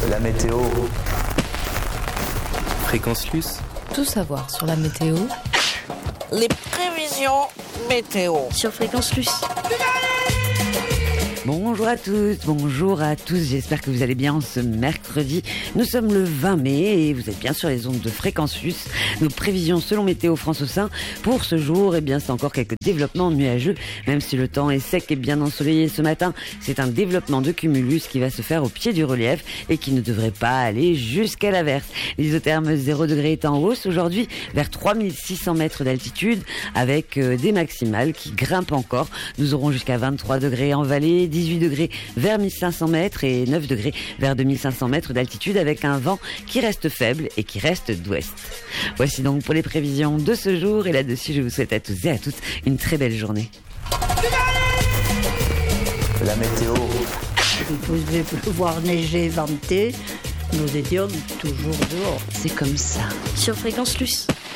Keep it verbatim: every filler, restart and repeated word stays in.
La météo. Fréquence Luce. Tout savoir sur la météo. Les prévisions météo Sur Fréquence Luce. Bonjour à tous, bonjour à tous, j'espère que vous allez bien ce mercredi. Nous sommes le vingt mai et vous êtes bien sur les ondes de Fréquence Luce. Nos prévisions selon Météo France au sein pour ce jour, eh bien c'est encore quelques développements nuageux. Même si le temps est sec et bien ensoleillé ce matin, c'est un développement de cumulus qui va se faire au pied du relief et qui ne devrait pas aller jusqu'à l'averse. L'isotherme zéro degré est en hausse aujourd'hui vers trois mille six cents mètres d'altitude avec euh, des maximales qui grimpent encore. Nous aurons jusqu'à vingt-trois degrés en vallée, dix-huit degrés vers mille cinq cents mètres et neuf degrés vers deux mille cinq cents mètres d'altitude avec un vent qui reste faible et qui reste d'ouest. Voici donc pour les prévisions de ce jour et là-dessus je vous souhaite à tous et à toutes une très belle journée. La météo. Il pouvait pleuvoir, neiger, venter, nous étions toujours dehors. C'est comme ça. Sur Fréquence Luce.